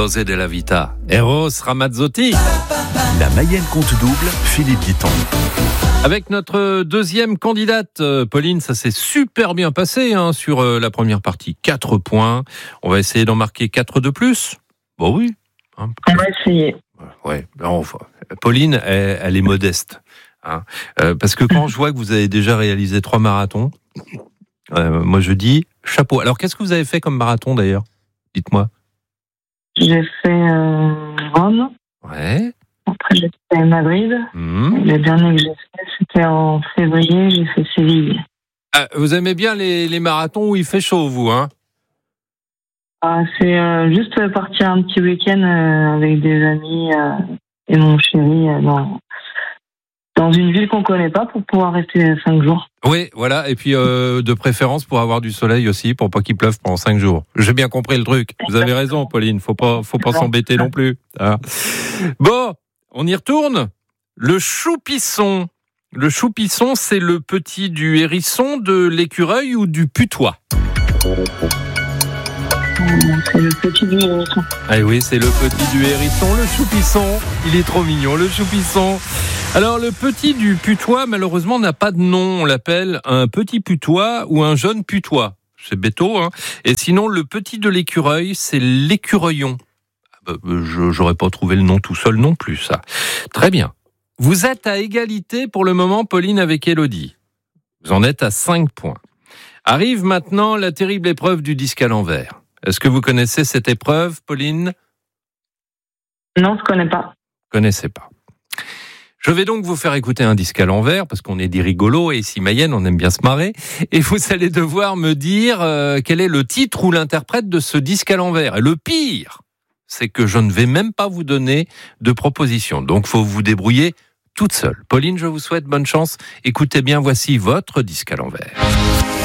Cose della vita. Eros Ramazzotti. La Mayenne compte double, Philippe Guiton. Avec notre deuxième candidate, Pauline, ça s'est super bien passé sur la première partie. 4 points. On va essayer d'en marquer 4 de plus. Bon oui. On va essayer. Ouais. Pauline, elle est modeste. Parce que quand je vois que vous avez déjà réalisé 3 marathons, moi je dis chapeau. Alors qu'est-ce que vous avez fait comme marathon d'ailleurs ? Dites-moi. J'ai fait Rome. Ouais. Après, j'ai fait Madrid. Le dernier que j'ai fait, c'était en février. J'ai fait Séville. Vous aimez bien les marathons où il fait chaud, vous, hein ? C'est juste partir un petit week-end avec des amis et mon chéri dans une ville qu'on connaît pas pour pouvoir rester 5 jours. Oui, voilà. Et puis, de préférence pour avoir du soleil aussi, pour pas qu'il pleuve pendant 5 jours. J'ai bien compris le truc. Vous avez raison, Pauline. Faut pas s'embêter non plus. Bon, on y retourne. Le choupisson. Le choupisson, c'est le petit du hérisson, de l'écureuil ou du putois ? C'est le petit du hérisson. Ah oui, c'est le petit du hérisson, le choupisson. Il est trop mignon, le choupisson. Alors, le petit du putois, malheureusement, n'a pas de nom. On l'appelle un petit putois ou un jeune putois. C'est béto, hein. Et sinon, le petit de l'écureuil, c'est l'écureuillon. J'aurais pas trouvé le nom tout seul non plus, ça. Très bien. Vous êtes à égalité pour le moment, Pauline, avec Élodie. Vous en êtes à 5 points. Arrive maintenant la terrible épreuve du disque à l'envers. Est-ce que vous connaissez cette épreuve, Pauline ? Non, je connais pas. Connaissez pas. Je vais donc vous faire écouter un disque à l'envers, parce qu'on est des rigolos, et ici Mayenne, on aime bien se marrer, et vous allez devoir me dire quel est le titre ou l'interprète de ce disque à l'envers. Et le pire, c'est que je ne vais même pas vous donner de proposition, donc faut vous débrouiller toute seule. Pauline, je vous souhaite bonne chance. Écoutez bien, voici votre disque à l'envers.